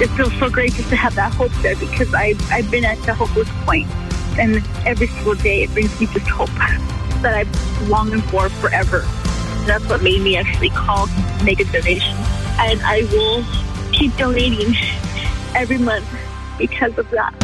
it feels so great just to have that hope there, because I've been at the hopeless point, and every single day it brings me just hope that I've longed for forever. That's what made me actually call to make a donation, and I will keep donating every month because of that.